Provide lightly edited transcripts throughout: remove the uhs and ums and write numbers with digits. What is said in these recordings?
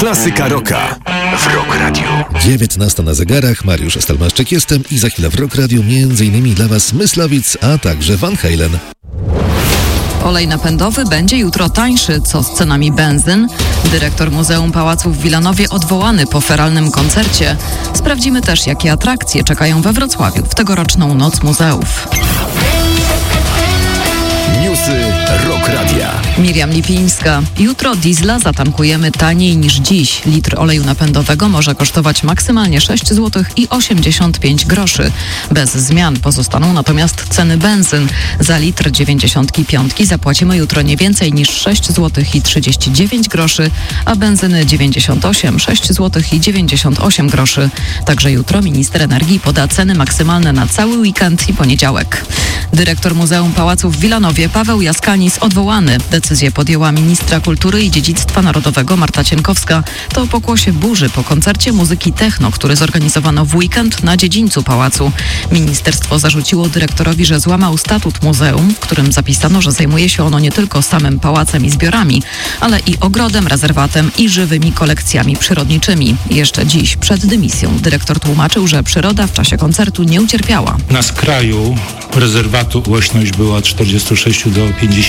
Klasyka rocka w Rock Radio. 19 na zegarach, Mariusz Stelmaszczyk jestem i za chwilę w Rock Radio m.in. dla Was Myslowic, a także Van Halen. Olej napędowy będzie jutro tańszy, co z cenami benzyn. Dyrektor Muzeum Pałaców w Wilanowie odwołany po feralnym koncercie. Sprawdzimy też, jakie atrakcje czekają we Wrocławiu w tegoroczną Noc Muzeów. Newsy Rock Radia. Miriam Lipińska. Jutro diesla zatankujemy taniej niż dziś. Litr oleju napędowego może kosztować maksymalnie 6 zł i 85 groszy. Bez zmian pozostaną natomiast ceny benzyn. Za litr 95 zapłacimy jutro nie więcej niż 6 zł i 39 groszy, a benzyny 98 6 zł i 98 groszy. Także jutro minister energii poda ceny maksymalne na cały weekend i poniedziałek. Dyrektor Muzeum Pałaców w Wilanowie Paweł Jaskanis odwołany. Decyzję podjęła ministra kultury i dziedzictwa narodowego Marta Cienkowska. To pokłosie burzy po koncercie muzyki techno, który zorganizowano w weekend na dziedzińcu pałacu. Ministerstwo zarzuciło dyrektorowi, że złamał statut muzeum, w którym zapisano, że zajmuje się ono nie tylko samym pałacem i zbiorami, ale i ogrodem, rezerwatem i żywymi kolekcjami przyrodniczymi. Jeszcze dziś przed dymisją dyrektor tłumaczył, że przyroda w czasie koncertu nie ucierpiała. Na skraju rezerwatu głośność była od 46 do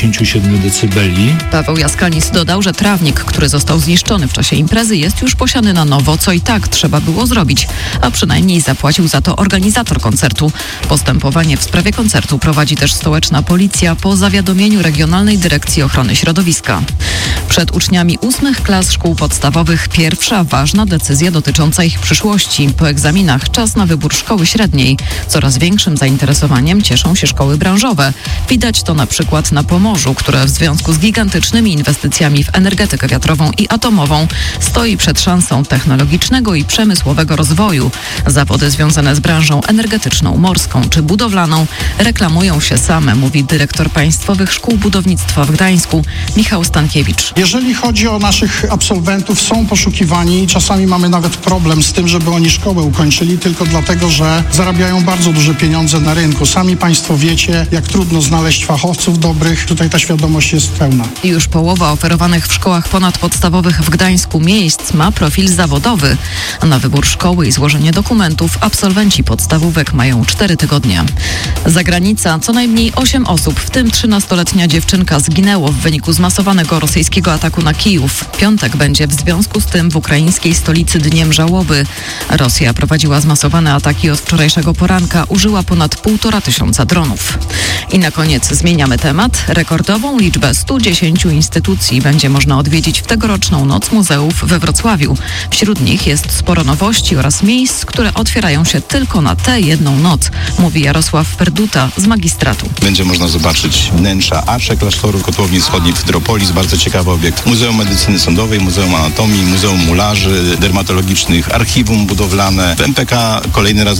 57 decybeli. Paweł Jaskanis dodał, że trawnik, który został zniszczony w czasie imprezy, jest już posiany na nowo, co i tak trzeba było zrobić, a przynajmniej zapłacił za to organizator koncertu. Postępowanie w sprawie koncertu prowadzi też stołeczna policja po zawiadomieniu Regionalnej Dyrekcji Ochrony Środowiska. Przed uczniami 8 klas szkół podstawowych pierwsza ważna decyzja dotycząca ich przyszłości. Po egzaminach czas na wybór szkoły średniej. Coraz większym zainteresowaniem cieszą się szkoły branżowe. Widać to na przykład na Pomorzu, które w związku z gigantycznymi inwestycjami w energetykę wiatrową i atomową stoi przed szansą technologicznego i przemysłowego rozwoju. Zawody związane z branżą energetyczną, morską czy budowlaną reklamują się same, mówi dyrektor Państwowych Szkół Budownictwa w Gdańsku Michał Stankiewicz. Jeżeli chodzi o naszych absolwentów, są poszukiwani i czasami mamy nawet problem z tym, żeby oni szkołę ukończyli tylko dlatego, że zarabiają bardzo duże pieniądze na rynku. Sami Państwo wiecie, jak trudno znaleźć fachowców dobrych. Tutaj ta świadomość jest pełna. Już połowa oferowanych w szkołach ponadpodstawowych w Gdańsku miejsc ma profil zawodowy. Na wybór szkoły i złożenie dokumentów absolwenci podstawówek mają 4 tygodnie. Zagranica. Co najmniej 8 osób, w tym 13-letnia dziewczynka, zginęło w wyniku zmasowanego rosyjskiego ataku na Kijów. Piątek będzie w związku z tym w ukraińskiej stolicy dniem żałoby. Rosja prowadziła zmasowane ataki od wczorajszego poranka. Użyła ponad 1500 dronów. I na koniec zmieniamy temat. Rekordową liczbę 110 instytucji będzie można odwiedzić w tegoroczną Noc Muzeów we Wrocławiu. Wśród nich jest sporo nowości oraz miejsc, które otwierają się tylko na tę jedną noc, mówi Jarosław Perduta z magistratu. Będzie można zobaczyć wnętrza arczek klasztoru Kotłowni Wschodniej w Hydropolis, bardzo ciekawy obiekt. Muzeum Medycyny Sądowej, Muzeum Anatomii, Muzeum Mularzy Dermatologicznych, Archiwum Budowlane. W MPK kolejny raz